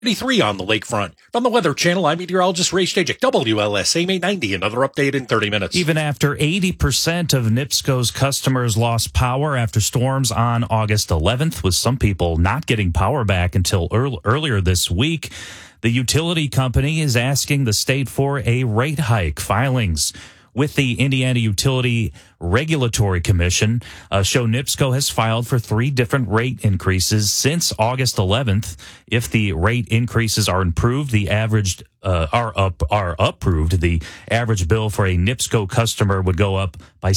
33 on the lakefront. From the Weather Channel, I'm meteorologist Ray Stajik, WLSA May 90. Another update in 30 minutes. Even after 80% of NIPSCO's customers lost power after storms on August 11th, with some people not getting power back until earlier this week, the utility company is asking the state for a rate hike. Filings with the Indiana Utility Regulatory Commission show NIPSCO has filed for 3 different rate increases since August 11th. If the rate increases are approved, the average the average bill for a NIPSCO customer would go up by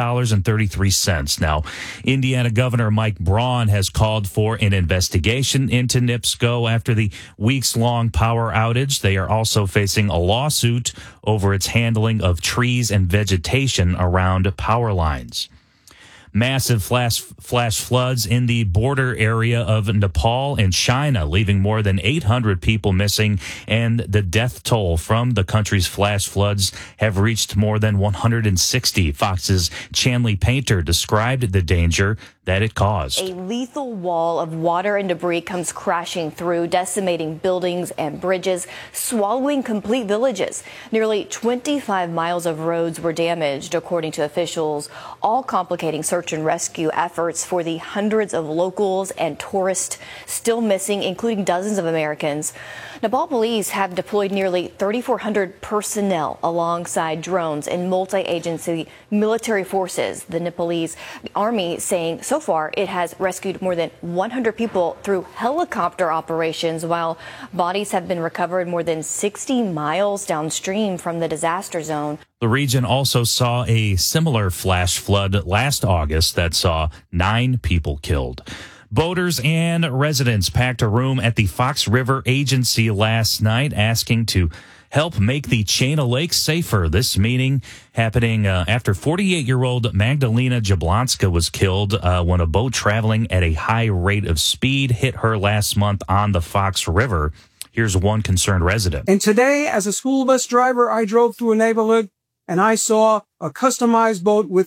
$7.33. Now, Indiana Governor Mike Braun has called for an investigation into NIPSCO after the weeks-long power outage. They are also facing a lawsuit over its handling of trees and vegetation around power lines. Massive flash floods in the border area of Nepal and China, leaving more than 800 people missing, and the death toll from the country's flash floods have reached more than 160. Fox's Chanley Painter described the danger that it caused. A lethal wall of water and debris comes crashing through, decimating buildings and bridges, swallowing complete villages. Nearly 25 miles of roads were damaged, according to officials, all complicating search and rescue efforts for the hundreds of locals and tourists still missing, including dozens of Americans. Nepal police have deployed nearly 3,400 personnel alongside drones and multi-agency military forces. The Nepalese army saying so far it has rescued more than 100 people through helicopter operations, while bodies have been recovered more than 60 miles downstream from the disaster zone. The region also saw a similar flash flood last August that saw 9 people killed. Boaters and residents packed a room at the Fox River Agency last night, asking to help make the chain of lakes safer. This meeting happening after 48-year-old Magdalena Jablonska was killed when a boat traveling at a high rate of speed hit her last month on the Fox River. Here's one concerned resident. And today, as a school bus driver, I drove through a neighborhood and I saw a customized boat with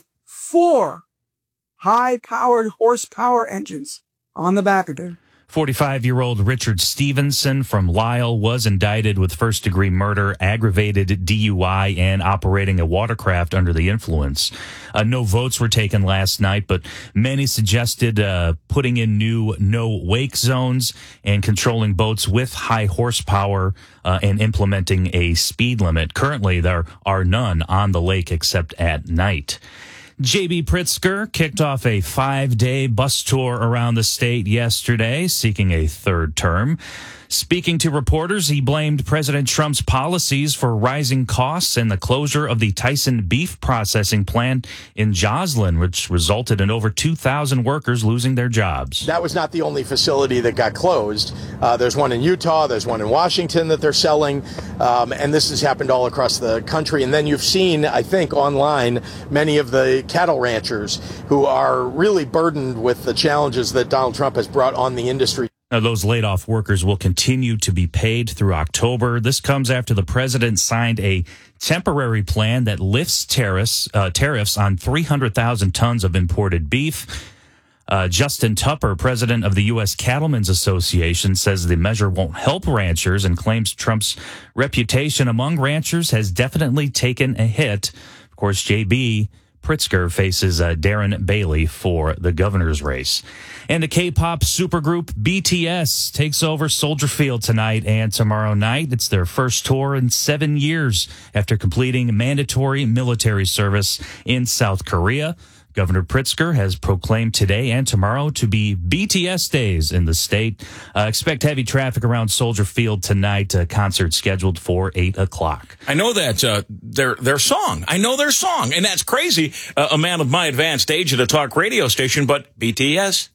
4 high-powered horsepower engines on the back of it. 45-year-old Richard Stevenson from Lyle was indicted with first-degree murder, aggravated DUI, and operating a watercraft under the influence. No votes were taken last night, but many suggested putting in new no-wake zones and controlling boats with high horsepower and implementing a speed limit. Currently, there are none on the lake except at night. J.B. Pritzker kicked off a 5-day bus tour around the state yesterday, seeking a 3rd term. Speaking to reporters, he blamed President Trump's policies for rising costs and the closure of the Tyson beef processing plant in Joslyn, which resulted in over 2,000 workers losing their jobs. That was not the only facility that got closed. There's one in Utah, there's one in Washington that they're selling, and this has happened all across the country. And then you've seen, I think, online, many of the cattle ranchers who are really burdened with the challenges that Donald Trump has brought on the industry. Now, those laid-off workers will continue to be paid through October. This comes after the president signed a temporary plan that lifts tariffs on 300,000 tons of imported beef. Justin Tupper, president of the U.S. Cattlemen's Association, says the measure won't help ranchers and claims Trump's reputation among ranchers has definitely taken a hit. Of course, J.B. Pritzker faces Darren Bailey for the governor's race. And the K-pop supergroup BTS takes over Soldier Field tonight and tomorrow night. It's their first tour in 7 years after completing mandatory military service in South Korea. Governor Pritzker has proclaimed today and tomorrow to be BTS days in the state. Expect heavy traffic around Soldier Field tonight. A concert scheduled for 8 o'clock. I know that their song. I know their song, and that's crazy. A man of my advanced age at a talk radio station, but BTS,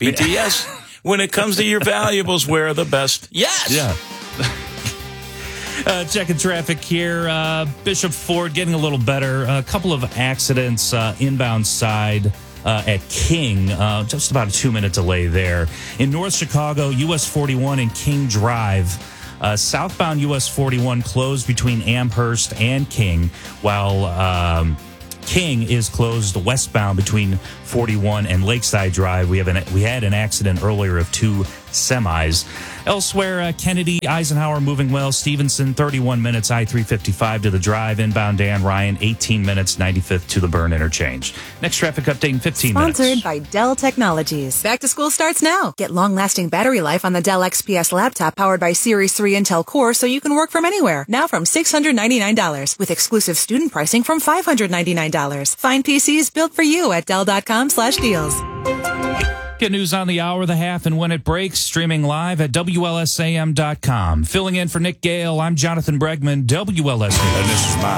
when it comes to your valuables, we're the best. Yes. Yeah. Checking traffic here. Bishop Ford getting a little better. A couple of accidents inbound side at King. Just about a 2-minute delay there. In North Chicago, US 41 and King Drive. Southbound US 41 closed between Amherst and King, while King is closed westbound between 41 and Lakeside Drive. We had an accident earlier of 2 semis. Elsewhere, Kennedy, Eisenhower moving well. Stevenson, 31 minutes, I-355 to the drive. Inbound Dan Ryan, 18 minutes, 95th to the Burn interchange. Next traffic update in 15 minutes. Sponsored by Dell Technologies. Back to school starts now. Get long-lasting battery life on the Dell XPS laptop powered by Series 3 Intel Core so you can work from anywhere. Now from $699 with exclusive student pricing from $599. Find PCs built for you at Dell.com/deals. Get news on the hour, the half, and when it breaks, streaming live at WLSAM.com. Filling in for Nick Gale, I'm Jonathan Bregman, WLS News. And this is mine.